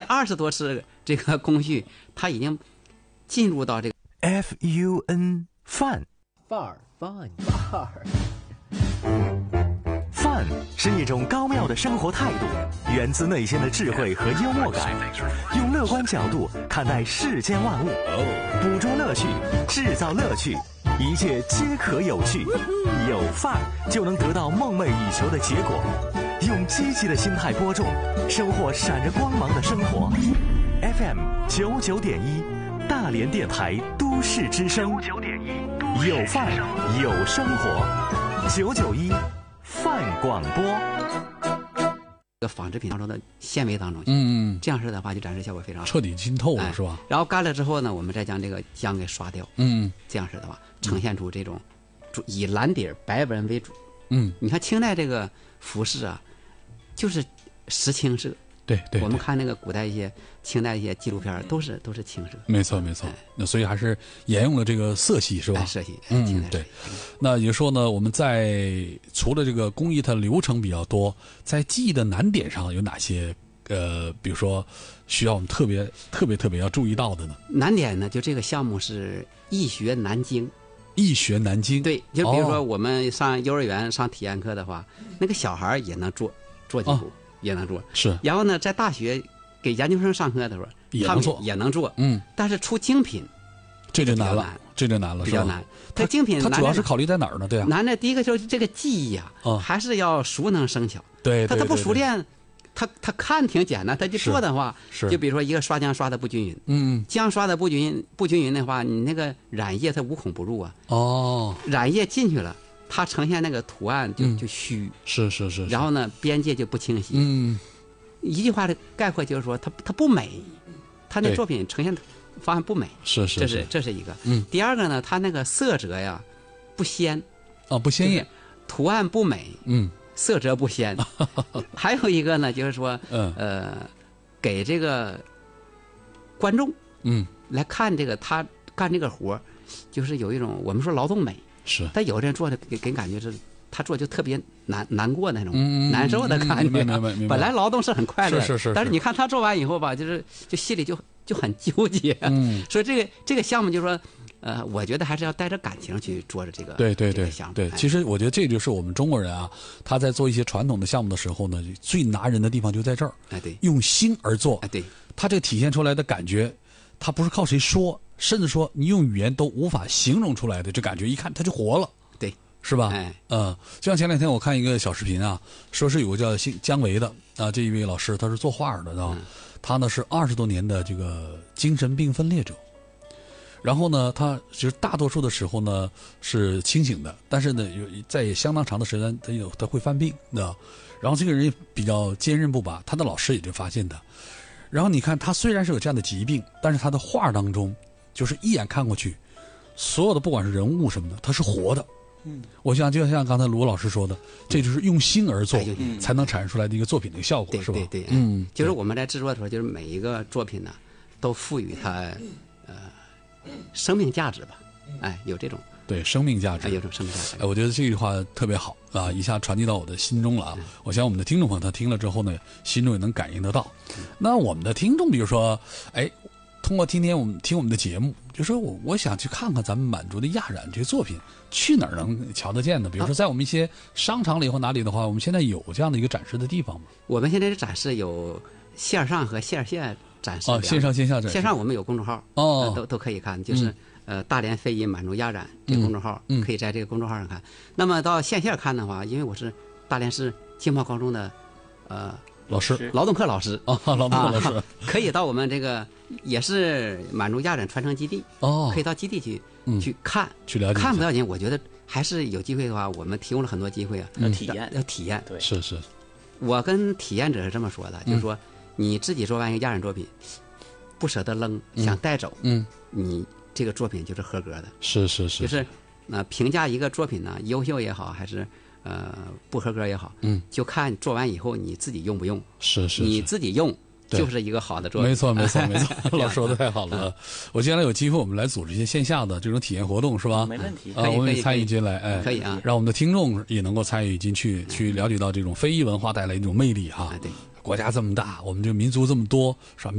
20多次这个工序，它已经进入到这个 FUN 范范儿 fun 范儿。 范是一种高妙的生活态度，源自内心的智慧和幽默感，用乐观角度看待世间万物，捕捉乐趣，制造乐趣，一切皆可有趣。有范儿就能得到梦寐以求的结果。用积极的心态播种，收获闪着光芒的生活。FM 99.1，大连电台都市之声。有范儿有生活。991范广播。 纺织品当中的纤维当中去，这样式的话就展示效果非常好， 彻底浸透了，是吧？ 然后干了之后呢，我们再将这个浆给刷掉，这样式的话呈现出这种以蓝底白纹为主，你看清代这个服饰啊，就是实青色。 对， 我们看那个古代一些、清代一些纪录片都是青色。 没错。那所以还是沿用了这个色系，是吧？ 色系， 对。那也就是说呢，我们在除了这个工艺它流程比较多，在技艺的难点上有哪些比如说需要我们特别要注意到的呢？ 难点呢，就这个项目是易学难精。 易学难精。 对，就比如说我们上幼儿园上体验课的话，那个小孩也能做几步。也能做， 是。 然后呢，在大学给研究生上课的时候，他们也能做，但是出精品， 这就难了， 比较难。它精品它主要是考虑在哪儿呢？对啊， 难的第一个就是这个技艺啊，还是要熟能生巧。 对， 他不熟练，他看挺简单，他就做的话，就比如说一个刷浆刷的不均匀，浆刷的不均匀的话，你那个染液它无孔不入啊，染液进去了。它呈现那个图案就虚， 是， 然后呢，边界就不清晰。一句话的概括就是说，它不美，它那作品呈现方案不美。 是， 这是一个。第二个呢，它那个色泽呀不鲜， 不鲜艳， 图案不美，色泽不鲜。还有一个呢，就是说，给这个观众，来看这个他干这个活，就是有一种我们说劳动美。 是， 但有的人做的给感觉是，他做就特别难过那种，难受的感觉。本来劳动是很快乐， 是， 但是你看他做完以后吧，就心里就很纠结。所以这个项目就是说，我觉得还是要带着感情去做着这个对项目。 对，其实我觉得这就是我们中国人啊，他在做一些传统的项目的时候呢，最拿人的地方就在这儿。 对， 用心而做。 对，他这体现出来的感觉，他不是靠谁说。甚至说你用语言都无法形容出来的这感觉，一看它就活了， 对， 是吧？就像前两天我看一个小视姓啊，说是有个叫姜维的啊，这一位老师他是做画的啊，他呢是20多年的这个精神病分裂者，然后呢，他其实大多数的时候呢是清醒的，但是呢在相当长的时间他会犯病，然后这个人也比较坚韧不拔，他的老师也就发现的。然后你看他虽然是有这样的疾病，但是他的画当中。就是一眼看过去，所有的不管是人物什么的，它是活的。我想就像刚才卢老师说的，这就是用心而做，才能产生出来的一个作品的效果，是吧？ 对，就是我们在制作的时候，就是每一个作品呢，都赋予它生命价值吧，有这种对生命价值， 有种生命价值。 我觉得这句话特别好啊，一下传递到我的心中了啊。我想我们的听众朋友他听了之后呢，心中也能感应得到。那我们的听众，比如说，通过今天我们听我们的节目，就说我想去看看咱们满族的亚染这些作品，去哪儿能瞧得见呢？比如说在我们一些商场里或哪里的话，我们现在有这样的一个展示的地方吗？ 我们现在的展示有线上和线下展示。 线上线下展示。 线上我们有公众号，都可以看，就是大连非遗满族亚染这个公众号，可以在这个公众号上看。那么到线下看的话，因为我是大连市经贸高中的老师， 劳动课老师劳动课老师， 可以到我们这个也是满族亚染传承基地可以到基地去看去了解。 看不要紧，我觉得还是有机会的话，我们提供了很多机会啊，要体验。 对， 是。 我跟体验者是这么说的，就是说你自己做完一个亚染作品，不舍得扔，想带走，你这个作品就是合格的。 是。 就是评价一个作品呢，优秀也好，还是不合格也好，就看做完以后你自己用不用。 是， 你自己用就是一个好的作品。 没错，老师说的太好了。我将来有机会我们来组织一些线下的这种体验活动，是吧？ 没问题。 我们也参与进来， 可以啊， 让我们的听众也能够参与进去，去了解到这种非遗文化带来的一种魅力哈。 对， 国家这么大，我们这个民族这么多，是吧？